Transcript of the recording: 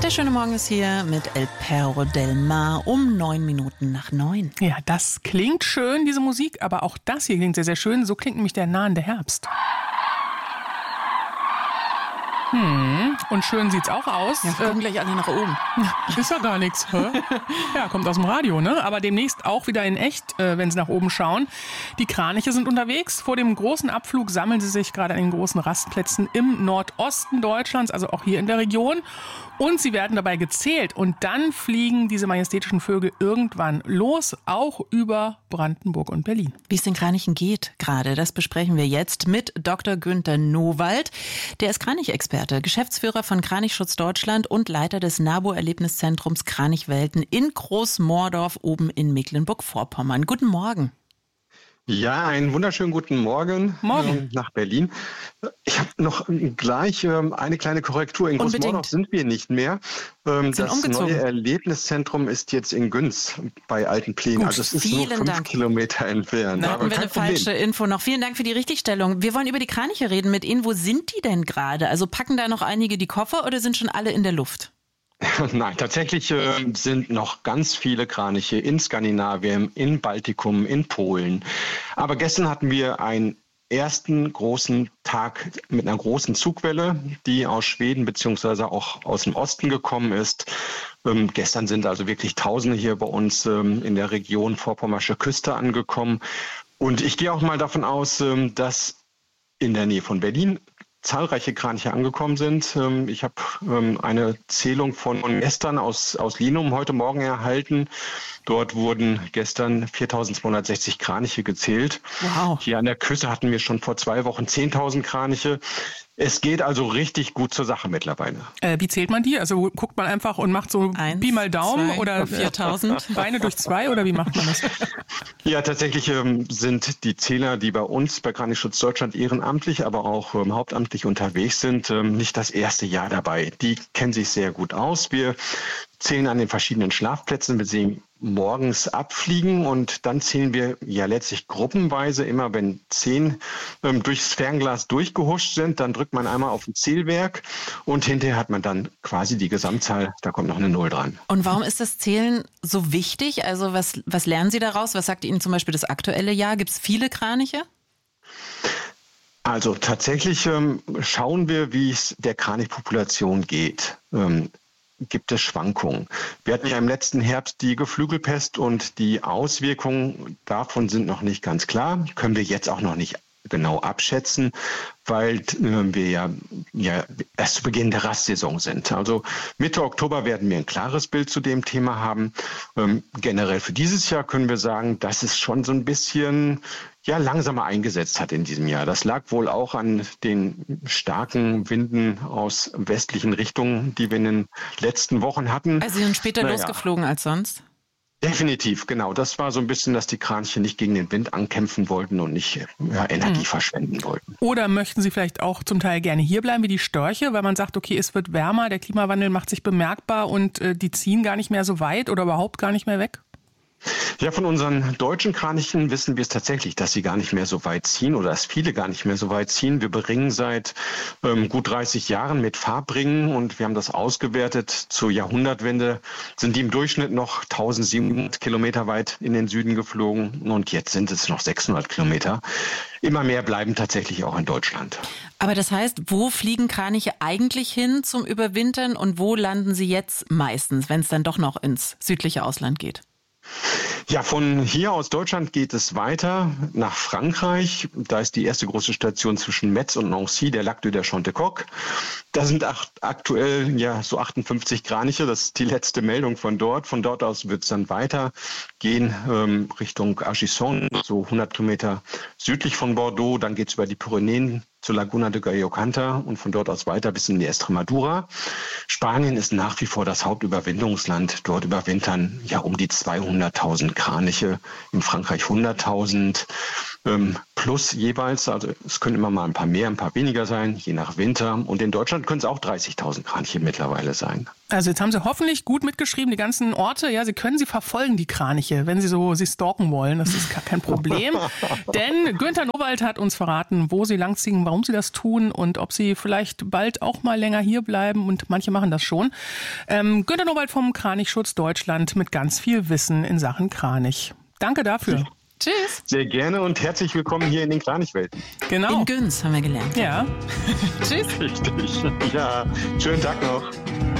Der schöne Morgen ist hier mit El Perro del Mar um 9:09. Ja, das klingt schön, diese Musik, aber auch das hier klingt sehr, sehr schön. So klingt nämlich der nahende Herbst. Und schön sieht's auch aus. Ja, wir gucken gleich alle nach oben. Ist ja gar nichts. Hä? Ja, kommt aus dem Radio, ne? Aber demnächst auch wieder in echt, wenn Sie nach oben schauen. Die Kraniche sind unterwegs. Vor dem großen Abflug sammeln sie sich gerade an den großen Rastplätzen im Nordosten Deutschlands, also auch hier in der Region. Und sie werden dabei gezählt. Und dann fliegen diese majestätischen Vögel irgendwann los, auch über Brandenburg und Berlin. Wie es den Kranichen geht gerade, das besprechen wir jetzt mit Dr. Günther Nowald. Der ist Kranichexperte, Geschäftsführer von Kranichschutz Deutschland und Leiter des NABU-Erlebniszentrums Kranichwelten in Großmoordorf oben in Mecklenburg-Vorpommern. Guten Morgen. Ja, einen wunderschönen guten Morgen nach Berlin. Ich habe noch gleich eine kleine Korrektur. In Großmoordorf sind wir nicht mehr. Das neue Erlebniszentrum ist jetzt in Günz bei Altenplen. Also es ist nur 5 Kilometer entfernt. Da hatten wir eine falsche Info noch. Vielen Dank für die Richtigstellung. Wir wollen über die Kraniche reden mit Ihnen. Wo sind die denn gerade? Also packen da noch einige die Koffer oder sind schon alle in der Luft? Nein, tatsächlich sind noch ganz viele Kraniche in Skandinavien, in Baltikum, in Polen. Aber gestern hatten wir einen ersten großen Tag mit einer großen Zugwelle, die aus Schweden bzw. auch aus dem Osten gekommen ist. Gestern sind also wirklich Tausende hier bei uns in der Region Vorpommersche Küste angekommen. Und ich gehe auch mal davon aus, dass in der Nähe von Berlin zahlreiche Kraniche angekommen sind. Ich habe eine Zählung von gestern aus Linum heute Morgen erhalten. Dort wurden gestern 4.260 Kraniche gezählt. Wow. Hier an der Küste hatten wir schon vor 2 Wochen 10.000 Kraniche. Es geht also richtig gut zur Sache mittlerweile. Wie zählt man die? Also guckt man einfach und macht so 1, Pi mal Daumen 2, oder 4.000 Beine durch 2 oder wie macht man das? Ja, tatsächlich sind die Zähler, die bei uns bei Kranichschutz Deutschland ehrenamtlich, aber auch hauptamtlich unterwegs sind, nicht das erste Jahr dabei. Die kennen sich sehr gut aus. Wir zählen an den verschiedenen Schlafplätzen, wir sehen morgens abfliegen und dann zählen wir ja letztlich gruppenweise. Immer wenn 10 durchs Fernglas durchgehuscht sind, dann drückt man einmal auf ein Zählwerk und hinterher hat man dann quasi die Gesamtzahl, da kommt noch eine 0 dran. Und warum ist das Zählen so wichtig? Also was lernen Sie daraus? Was sagt Ihnen zum Beispiel das aktuelle Jahr? Gibt es viele Kraniche? Also tatsächlich schauen wir, wie es der Kranichpopulation geht. Gibt es Schwankungen. Wir hatten ja im letzten Herbst die Geflügelpest und die Auswirkungen davon sind noch nicht ganz klar. Können wir jetzt auch noch nicht genau abschätzen, weil wir ja erst zu Beginn der Rastsaison sind. Also Mitte Oktober werden wir ein klares Bild zu dem Thema haben. Generell für dieses Jahr können wir sagen, dass es schon so ein bisschen langsamer eingesetzt hat in diesem Jahr. Das lag wohl auch an den starken Winden aus westlichen Richtungen, die wir in den letzten Wochen hatten. Also sie sind später losgeflogen als sonst? Definitiv, genau. Das war so ein bisschen, dass die Kraniche nicht gegen den Wind ankämpfen wollten und nicht Energie verschwenden wollten. Oder möchten sie vielleicht auch zum Teil gerne hier bleiben wie die Störche, weil man sagt, okay, es wird wärmer, der Klimawandel macht sich bemerkbar und die ziehen gar nicht mehr so weit oder überhaupt gar nicht mehr weg? Ja, von unseren deutschen Kranichen wissen wir es tatsächlich, dass sie gar nicht mehr so weit ziehen oder dass viele gar nicht mehr so weit ziehen. Wir beringen seit gut 30 Jahren mit Farbringen und wir haben das ausgewertet. Zur Jahrhundertwende sind die im Durchschnitt noch 1.700 Kilometer weit in den Süden geflogen und jetzt sind es noch 600 Kilometer. Immer mehr bleiben tatsächlich auch in Deutschland. Aber das heißt, wo fliegen Kraniche eigentlich hin zum Überwintern und wo landen sie jetzt meistens, wenn es dann doch noch ins südliche Ausland geht? Ja, von hier aus Deutschland geht es weiter nach Frankreich. Da ist die erste große Station zwischen Metz und Nancy, der Lac de Chantecoq. Da sind aktuell so 58 Kraniche. Das ist die letzte Meldung von dort. Von dort aus wird es dann weitergehen Richtung Argisson, so 100 Kilometer südlich von Bordeaux. Dann geht es über die Pyrenäen zur Laguna de Gallocanta und von dort aus weiter bis in die Estremadura. Spanien ist nach wie vor das Hauptüberwinterungsland. Dort überwintern um die 200.000 Kraniche, in Frankreich 100.000. plus jeweils. Also es können immer mal ein paar mehr, ein paar weniger sein, je nach Winter. Und in Deutschland können es auch 30.000 Kraniche mittlerweile sein. Also jetzt haben Sie hoffentlich gut mitgeschrieben, die ganzen Orte. Ja, Sie können sie verfolgen, die Kraniche, wenn Sie sie stalken wollen. Das ist gar kein Problem. Denn Günther Nowald hat uns verraten, wo Sie langziehen, warum Sie das tun und ob Sie vielleicht bald auch mal länger hier bleiben. Und manche machen das schon. Günther Nowald vom Kranichschutz Deutschland mit ganz viel Wissen in Sachen Kranich. Danke dafür. Tschüss. Sehr gerne und herzlich willkommen hier in den Kranichwelten. Genau. In Güns haben wir gelernt. Ja. Tschüss. Richtig. Ja, schönen Tag noch.